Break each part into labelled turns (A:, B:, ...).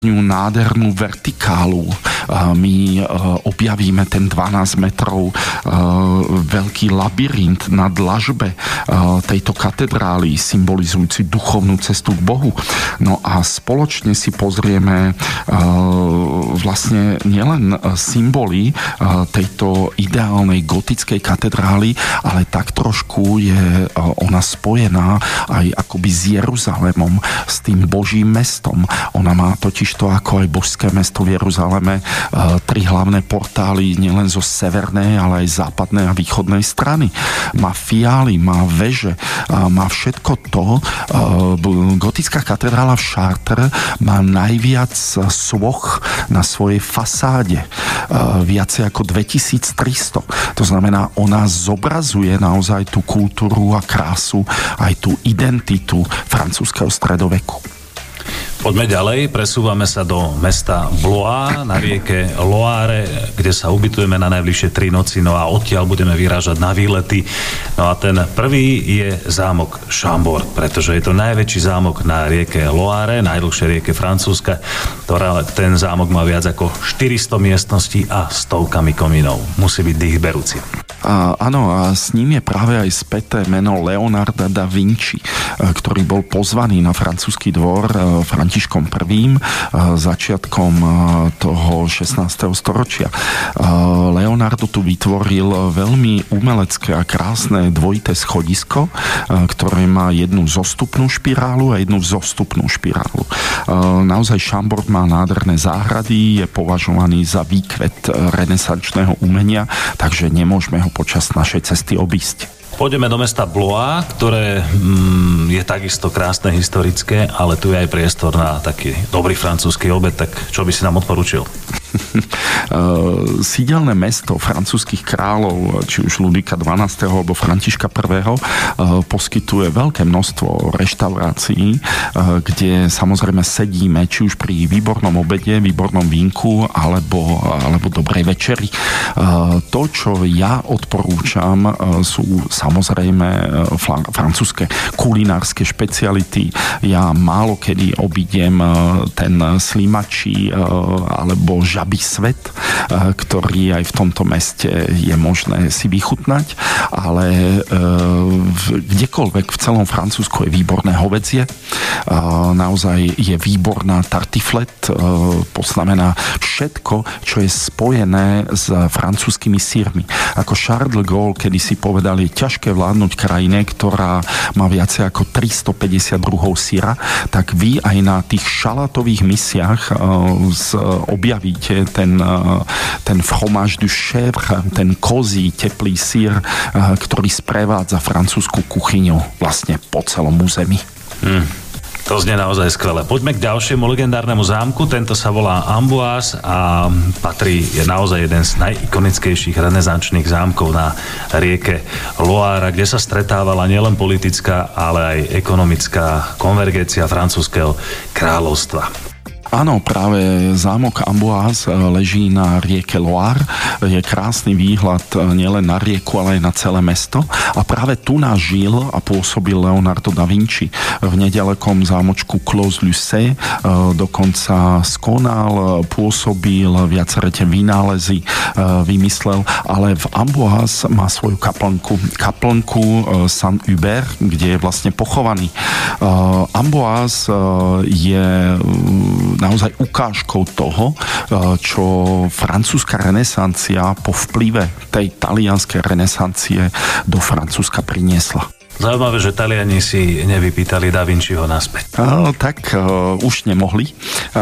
A: nádhernú vertikálu. My objavíme ten 12 metrov veľký labyrint na dlažbe tejto katedrály, symbolizujúci duchovnú cestu k Bohu. No a spoločne si pozrieme vlastne nielen symboly tejto ideálnej gotickej katedrály, ale tak trošku je ona spojená aj akoby s Jeruzalémom, s tým Božím mestom. Ona má totiž to ako aj božské mesto v Jeruzaleme tri hlavné portály nielen zo severnej, ale aj západnej a východnej strany. Má fiály, má veže, má všetko to. Gotická katedrála v Chartres má najviac soch na svojej fasáde. Viacej ako 2300. To znamená, ona zobrazuje naozaj tú kultúru a krásu, aj tú identitu francúzskeho stredoveku.
B: Poďme ďalej, presúvame sa do mesta Blois na rieke Loire, kde sa ubytujeme na najbližšie 3 noci, no a odtiaľ budeme vyrážať na výlety. No a ten prvý je zámok Chambord, pretože je to najväčší zámok na rieke Loire, najdlhšej rieke Francúzska, ktorá ten zámok má viac ako 400 miestností a stovkami komínov. Musí byť dýchberúci.
A: Áno, a s ním je práve aj späté meno Leonarda da Vinci, ktorý bol pozvaný na francúzsky dvor Františkom I. Začiatkom toho 16. storočia. Leonardo tu vytvoril veľmi umelecké a krásne dvojité schodisko, ktoré má jednu zostupnú špirálu a jednu vzostupnú špirálu. Naozaj Chambord má nádherné záhrady, je považovaný za výkvet renesančného umenia, takže nemôžeme ho počas našej cesty obísť.
B: Pôjdeme do mesta Blois, ktoré je takisto krásne, historické, ale tu je aj priestor na taký dobrý francúzsky obed, tak čo by si nám odporučil?
A: Sídelné mesto francúzskych kráľov, či už Ludvíka XII. Alebo Františka I. Poskytuje veľké množstvo reštaurácií, kde samozrejme sedíme, či už pri výbornom obede, výbornom vínku, alebo dobrej večeri. To, čo ja odporúčam, sú samozrejme francúzske kulinárske špeciality. Ja málo kedy obídem ten slimačí alebo žabý svet, ktorý aj v tomto meste je možné si vychutnať, ale kdekoľvek v celom Francúzsku je výborné hovädzie, naozaj je výborná tartiflette, to znamená všetko, čo je spojené s francúzskymi sírmi. Ako Charles de Gaulle kedysi povedal, je ťažké vládnuť krajine, ktorá má viacej ako 350 druhov syra, tak vy aj na tých šalátových misiach objavíte ten fromage du chèvre, ten kozí teplý syr, ktorý sprevádza francúzsku kuchyňu vlastne po celom území.
B: To znie naozaj skvelé. Poďme k ďalšiemu legendárnemu zámku. Tento sa volá Amboise a je naozaj jeden z najikonickejších renesančných zámkov na rieke Loire, kde sa stretávala nielen politická, ale aj ekonomická konvergencia francúzskeho kráľovstva.
A: Áno, práve zámok Amboise leží na rieke Loire. Je krásny výhľad nielen na rieku, ale aj na celé mesto. A práve tu žil a pôsobil Leonardo da Vinci. V nedalekom zámočku Clos-Lucé dokonca skonal, pôsobil, viaceré tie vynálezy vymyslel, ale v Amboise má svoju kaplnku Saint-Hubert, kde je vlastne pochovaný. Amboise je naozaj ukážkou toho, čo francúzska renesancia po vplyve tej talianskej renesancie do Francúzska priniesla.
B: Zaujímavé, že Taliani si nevypýtali Da Vinciho naspäť.
A: Už nemohli,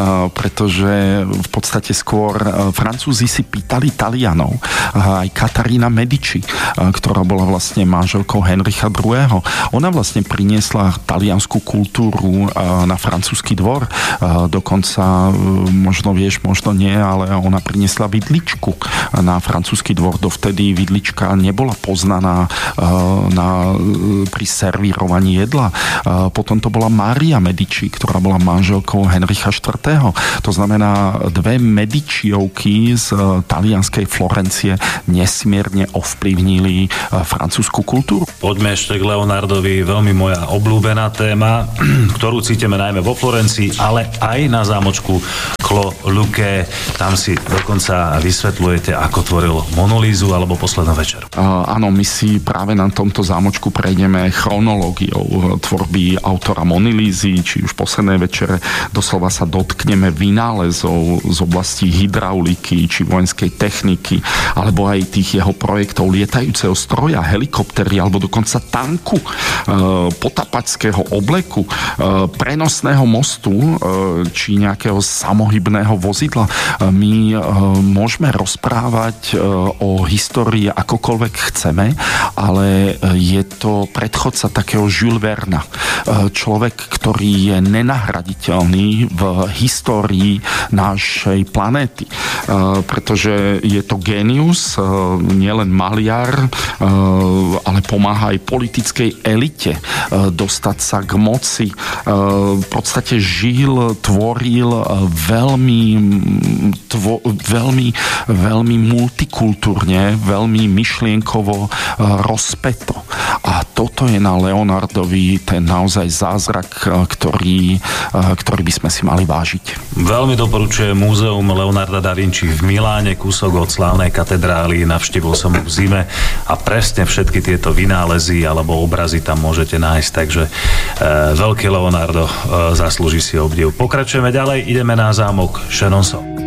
A: pretože v podstate skôr Francúzi si pýtali Talianov. Aj Katarína Medici, ktorá bola vlastne manželkou Henricha II. Ona vlastne priniesla taliansku kultúru na francúzsky dvor. Dokonca, možno vieš, možno nie, ale ona priniesla vidličku na francúzsky dvor. Dovtedy vidlička nebola poznaná na pri servírovaní jedla. Potom to bola Mária Medici, ktorá bola manželkou Henricha IV. To znamená, dve Medičiovky z talianskej Florencie nesmierne ovplyvnili francúzsku kultúru.
B: Poďme ešte k Leonardovi, veľmi moja obľúbená téma, ktorú cítime najmä vo Florencii, ale aj na zámočku Clos Lucé. Tam si dokonca vysvetľujete, ako tvoril Monolízu alebo Poslednú večeru.
A: Áno, my si práve na tomto zámočku prejdeme chronológiou tvorby autora Monolízy, či už Poslednej večere. Doslova sa dotkneme vynálezov z oblasti hydrauliky, či vojenskej techniky, alebo aj tých jeho projektov lietajúceho stroja, helikoptery, alebo dokonca tanku, potapačského obleku, prenosného mostu, či nejakého samohybného vozidla. My môžeme rozprávať o histórii akokoľvek chceme, ale je to predchodca takého Jules Verna. Človek, ktorý je nenahraditeľný v histórii našej planéty. Pretože je to génius, nielen maliar, ale pomáha aj politickej elite dostať sa k moci. V podstate žil, tvoril veľmi multikultúrne, veľmi myšlienkovo rozpäto. A toto je na Leonardovi ten naozaj zázrak, ktorý by sme si mali vážiť.
B: Veľmi doporučujem Múzeum Leonarda da Vinci v Miláne, kúsok od slávnej katedrály, navštívil som ho v zime a presne všetky tieto vynálezy alebo obrazy tam môžete nájsť, takže veľký Leonardo zaslúži si obdiv. Pokračujeme ďalej, ideme na zámok Chenonceau.